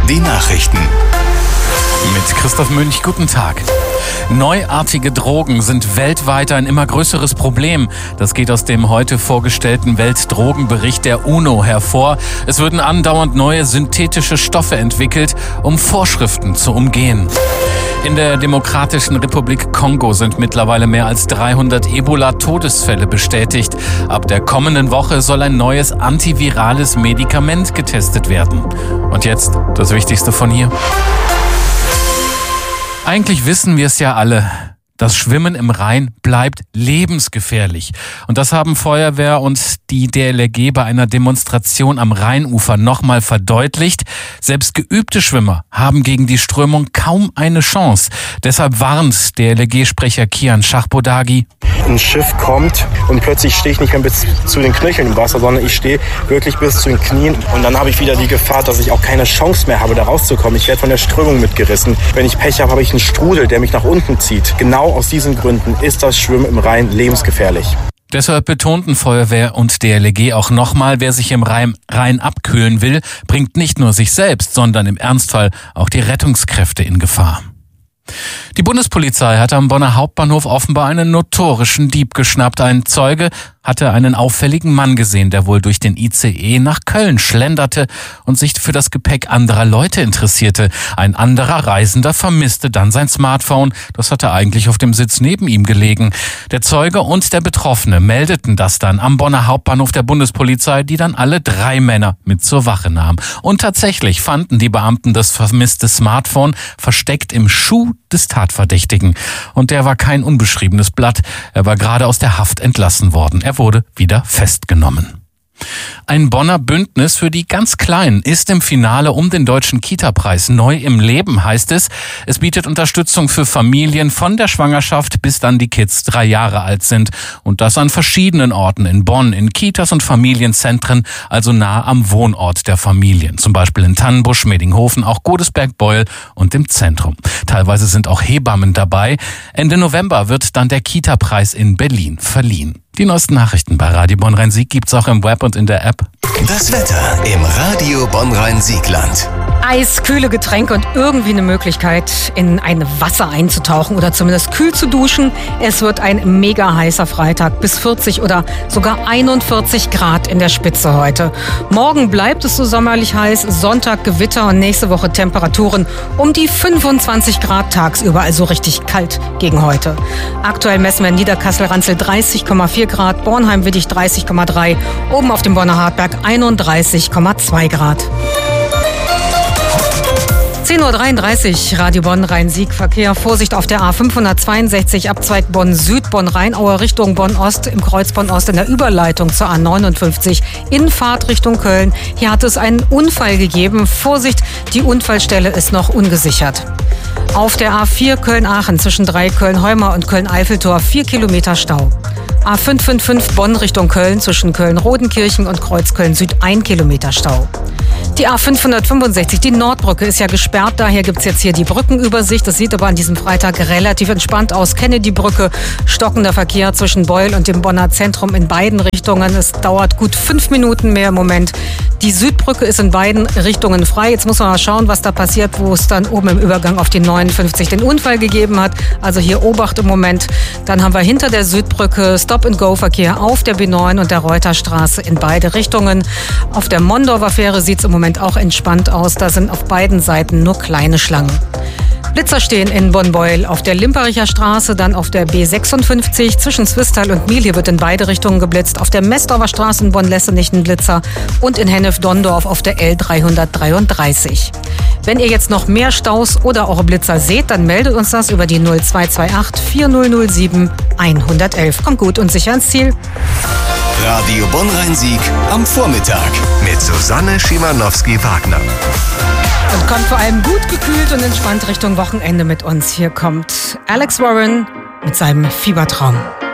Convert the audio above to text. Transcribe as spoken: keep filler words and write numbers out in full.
Die Nachrichten. Mit Christoph Münch, guten Tag. Neuartige Drogen sind weltweit ein immer größeres Problem. Das geht aus dem heute vorgestellten Weltdrogenbericht der UNO hervor. Es würden andauernd neue synthetische Stoffe entwickelt, um Vorschriften zu umgehen. In der Demokratischen Republik Kongo sind mittlerweile mehr als dreihundert Ebola-Todesfälle bestätigt. Ab der kommenden Woche soll ein neues antivirales Medikament getestet werden. Und jetzt das Wichtigste von hier. Eigentlich wissen wir es ja alle. Das Schwimmen im Rhein bleibt lebensgefährlich. Und das haben Feuerwehr und die D L R G bei einer Demonstration am Rheinufer nochmal verdeutlicht. Selbst geübte Schwimmer haben gegen die Strömung kaum eine Chance. Deshalb warnt D L R G-Sprecher Kian Schachbodagi. Ein Schiff kommt und plötzlich stehe ich nicht mehr bis zu den Knöcheln im Wasser, sondern ich stehe wirklich bis zu den Knien. Und dann habe ich wieder die Gefahr, dass ich auch keine Chance mehr habe, da rauszukommen. Ich werde von der Strömung mitgerissen. Wenn ich Pech habe, habe ich einen Strudel, der mich nach unten zieht. Genau aus diesen Gründen ist das Schwimmen im Rhein lebensgefährlich. Deshalb betonten Feuerwehr und D L R G auch nochmal, wer sich im Rhein, Rhein abkühlen will, bringt nicht nur sich selbst, sondern im Ernstfall auch die Rettungskräfte in Gefahr. Die Bundespolizei hat am Bonner Hauptbahnhof offenbar einen notorischen Dieb geschnappt. Ein Zeuge hatte einen auffälligen Mann gesehen, der wohl durch den I C E nach Köln schlenderte und sich für das Gepäck anderer Leute interessierte. Ein anderer Reisender vermisste dann sein Smartphone. Das hatte eigentlich auf dem Sitz neben ihm gelegen. Der Zeuge und der Betroffene meldeten das dann am Bonner Hauptbahnhof der Bundespolizei, die dann alle drei Männer mit zur Wache nahm. Und tatsächlich fanden die Beamten das vermisste Smartphone versteckt im Schuh des Tatverdächtigen. Und der war kein unbeschriebenes Blatt. Er war gerade aus der Haft entlassen worden. Er wurde wieder festgenommen. Ein Bonner Bündnis für die ganz Kleinen ist im Finale um den Deutschen Kita-Preis. Neu im Leben heißt es. Es bietet Unterstützung für Familien von der Schwangerschaft bis dann die Kids drei Jahre alt sind. Und das an verschiedenen Orten in Bonn, in Kitas und Familienzentren, also nah am Wohnort der Familien. Zum Beispiel in Tannenbusch, Medinghofen, auch Godesberg-Beul und im Zentrum. Teilweise sind auch Hebammen dabei. Ende November wird dann der Kita-Preis in Berlin verliehen. Die neuesten Nachrichten bei Radio Bonn-Rhein-Sieg gibt's auch im Web und in der App. Das Wetter im Radio Bonn-Rhein-Siegland. Eis, kühle Getränke und irgendwie eine Möglichkeit, in ein Wasser einzutauchen oder zumindest kühl zu duschen. Es wird ein mega heißer Freitag, bis vierzig oder sogar einundvierzig Grad in der Spitze heute. Morgen bleibt es so sommerlich heiß, Sonntag Gewitter und nächste Woche Temperaturen um die fünfundzwanzig Grad tagsüber, also richtig kalt gegen heute. Aktuell messen wir in Niederkassel-Ranzel dreißig Komma vier Grad, Bornheim-Wittig dreißig Komma drei, oben auf dem Bonner Hartberg einunddreißig Komma zwei Grad. zehn Uhr dreiunddreißig, Radio Bonn-Rhein-Sieg, Verkehr. Vorsicht auf der A fünfhundertzweiundsechzig, Abzweig Bonn-Süd, Bonn-Rheinaue Richtung Bonn-Ost, im Kreuz Bonn-Ost in der Überleitung zur A neunundfünfzig, in Fahrt Richtung Köln. Hier hat es einen Unfall gegeben. Vorsicht, die Unfallstelle ist noch ungesichert. Auf der A vier Köln-Aachen zwischen Dreiköln-Heumer und Köln-Eiffeltor vier Kilometer Stau. A fünf fünf fünf Bonn Richtung Köln zwischen Köln-Rodenkirchen und Kreuzköln-Süd ein Kilometer Stau. Die A fünfhundertfünfundsechzig, die Nordbrücke, ist ja gesperrt, daher gibt es jetzt hier die Brückenübersicht. Das sieht aber an diesem Freitag relativ entspannt aus. Kennedy-Brücke, stockender Verkehr zwischen Beul und dem Bonner Zentrum in beiden Richtungen. Es dauert gut fünf Minuten mehr im Moment. Die Südbrücke ist in beiden Richtungen frei. Jetzt muss man mal schauen, was da passiert, wo es dann oben im Übergang auf die neunundfünfzig den Unfall gegeben hat. Also hier Obacht im Moment. Dann haben wir hinter der Südbrücke Stop-and-Go-Verkehr auf der B neun und der Reuterstraße in beide Richtungen. Auf der Mondorfer Fähre sieht es im Moment auch entspannt aus. Da sind auf beiden Seiten nur kleine Schlangen. Blitzer stehen in Bonn-Beul auf der Limpericher Straße, dann auf der B sechsundfünfzig zwischen Zwistal und Miel. Hier wird in beide Richtungen geblitzt. Auf der Mestdorfer Straße in Bonn-Lessenich ein Blitzer und in Hennef-Dondorf auf der L dreihundertdreiunddreißig. Wenn ihr jetzt noch mehr Staus oder eure Blitzer seht, dann meldet uns das über die null zwei zwei acht vier null null sieben eins eins eins. Kommt gut und sicher ans Ziel. Radio Bonn-Rhein-Sieg am Vormittag mit Susanne Schimanowski-Wagner. Und kommt vor allem gut gekühlt und entspannt Richtung Wochenende mit uns. Hier kommt Alex Warren mit seinem Fiebertraum.